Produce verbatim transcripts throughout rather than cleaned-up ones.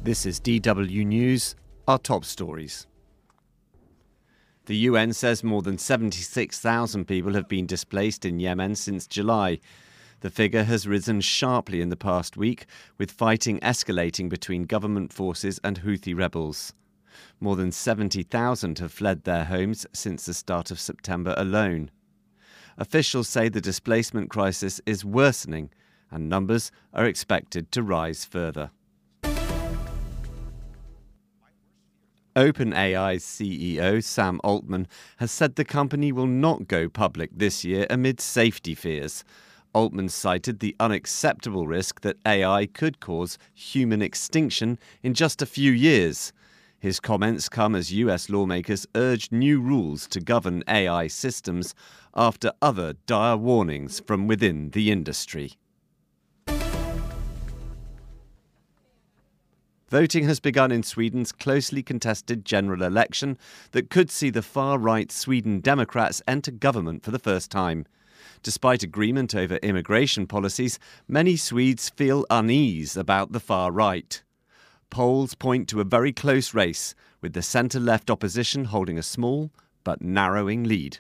This is D W News, our top stories. The U N says more than seventy-six thousand people have been displaced in Yemen since July. The figure has risen sharply in the past week, with fighting escalating between government forces and Houthi rebels. More than seventy thousand have fled their homes since the start of September alone. Officials say the displacement crisis is worsening, and numbers are expected to rise further. OpenAI's C E O, Sam Altman, has said the company will not go public this year amid safety fears. Altman cited the unacceptable risk that A I could cause human extinction in just a few years. His comments come as U S lawmakers urge new rules to govern A I systems after other dire warnings from within the industry. Voting has begun in Sweden's closely contested general election that could see the far-right Sweden Democrats enter government for the first time. Despite agreement over immigration policies, many Swedes feel unease about the far right. Polls point to a very close race, with the centre-left opposition holding a small but narrowing lead.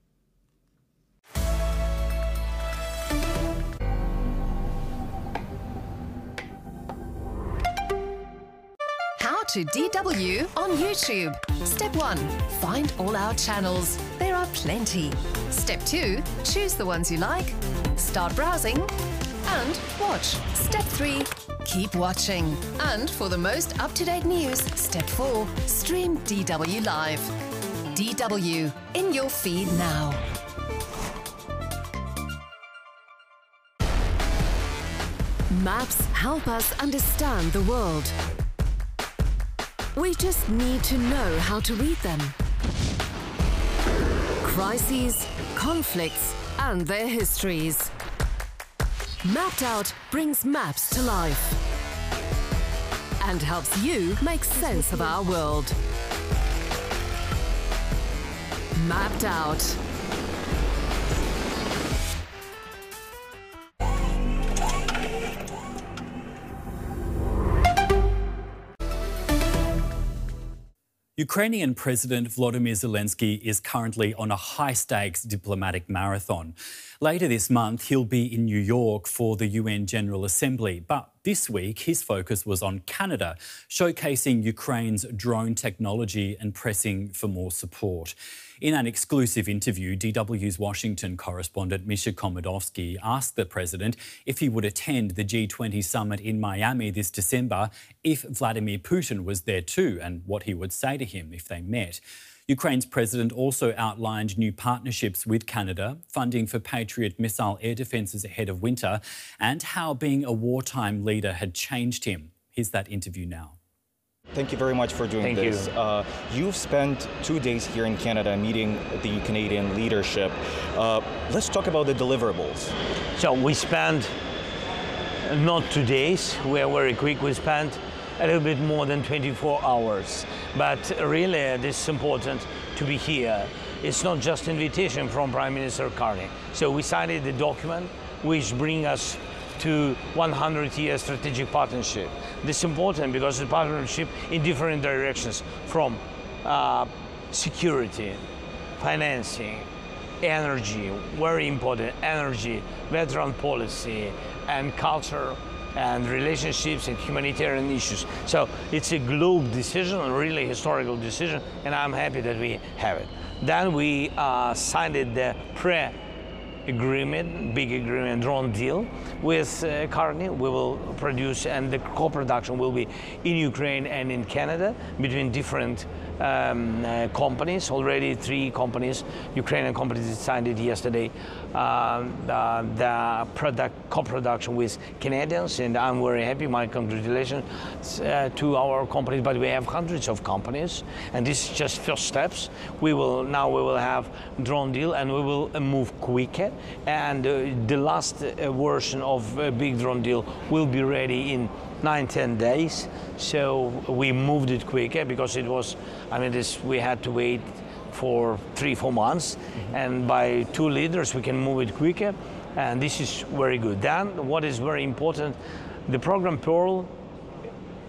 How to D W on YouTube. Step one. Find all our channels. There are plenty. Step two. Choose the ones you like. Start browsing and watch. Step three. Keep watching. And for the most up-to-date news, step four. Stream D W Live. D W in your feed now. Maps help us understand the world. We just need to know how to read them. Crises, conflicts, and their histories. Mapped Out brings maps to life and helps you make sense of our world. Mapped Out. Ukrainian President Volodymyr Zelensky is currently on a high-stakes diplomatic marathon. Later this month, he'll be in New York for the U N General Assembly. But this week, his focus was on Canada, showcasing Ukraine's drone technology and pressing for more support. In an exclusive interview, D W's Washington correspondent Misha Komodovsky asked the president if he would attend the G twenty summit in Miami this December if Vladimir Putin was there too, and what he would say to him if they met. Ukraine's president also outlined new partnerships with Canada, funding for Patriot missile air defences ahead of winter, and how being a wartime leader had changed him. Here's that interview now. Thank you very much for doing Thank this. You. Uh, you've spent two days here in Canada meeting the Canadian leadership. Uh, let's talk about the deliverables. So we spent not two days, we are very quick, we spent a little bit more than twenty-four hours. But really, this is important to be here. It's not just invitation from Prime Minister Carney. So we signed the document which brings us to one hundred year strategic partnership. This is important because it's a partnership in different directions, from uh, security, financing, energy, very important, energy, veteran policy, and culture, and relationships and humanitarian issues. So it's a global decision, a really historical decision, and I'm happy that we have it. Then we uh, signed the pre agreement, big agreement, drone deal with uh, Carney. We will produce, and the co-production will be in Ukraine and in Canada between different um, uh, companies. Already three companies, Ukrainian companies, signed it yesterday. Uh, the the product co-production with Canadians, and I'm very happy. My congratulations uh, to our companies. But we have hundreds of companies, and this is just first steps. We will now we will have drone deal, and we will uh, move quicker. And uh, the last uh, version of a big drone deal will be ready in nine, ten days. So we moved it quicker because it was, I mean, this we had to wait for three, four months. Mm-hmm. And by two leaders, we can move it quicker. And this is very good. Then what is very important, the program Pearl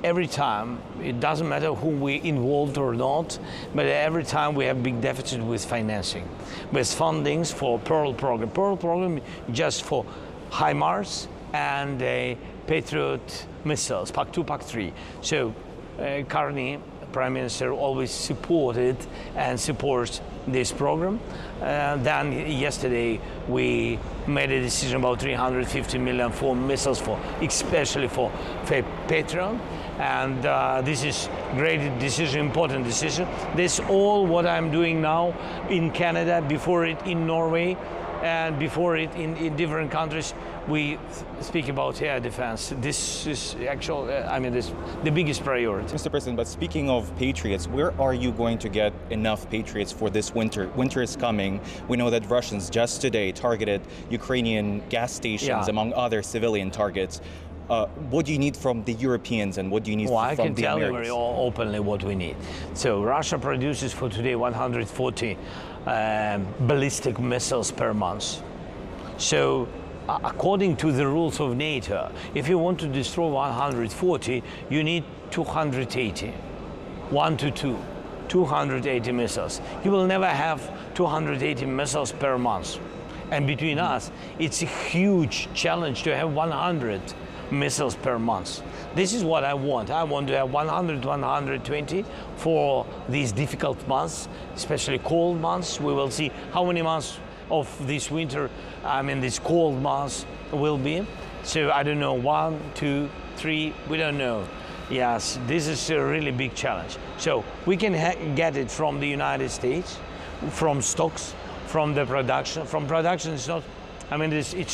every time, it doesn't matter who we involved or not, but every time we have big deficit with financing, with fundings for Pearl program. Pearl program just for HIMARS and uh, Patriot missiles, P A C two, P A C three. So uh, Carney, Prime Minister, always supported and supports this program. Uh, then yesterday we made a decision about three hundred fifty million for missiles, for especially for, for Patriot. And uh, this is great decision, important decision. This all what I'm doing now in Canada, before it in Norway, and before it in, in different countries. We speak about air defense. This is actual, uh, I mean, this the biggest priority. Mister President, but speaking of Patriots, where are you going to get enough Patriots for this winter? Winter is coming. We know that Russians just today targeted Ukrainian gas stations, yeah, among other civilian targets. Uh, what do you need from the Europeans and what do you need well, from the Americans? Well, I can tell Americans? you very openly what we need. So Russia produces for today one hundred forty um, ballistic missiles per month. So uh, according to the rules of NATO, if you want to destroy one hundred forty, you need two hundred eighty. One to two. two hundred eighty missiles. You will never have two hundred eighty missiles per month. And between us, it's a huge challenge to have one hundred missiles per month. This is what I want. I want to have one hundred, one hundred twenty for these difficult months, especially cold months. We will see how many months of this winter, I mean, these cold months will be. So I don't know, one, two, three, we don't know. Yes, this is a really big challenge. So we can ha get it from the United States, from stocks, from the production. From production, it's not, I mean, it's, it's